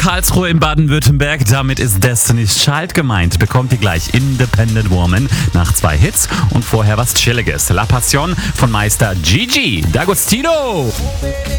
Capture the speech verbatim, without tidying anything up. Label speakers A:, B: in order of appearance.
A: Karlsruhe in Baden-Württemberg. Damit ist Destiny's Child gemeint. Bekommt ihr gleich Independent Woman nach zwei Hits und vorher was Chilliges. La Passion von Meister Gigi D'Agostino.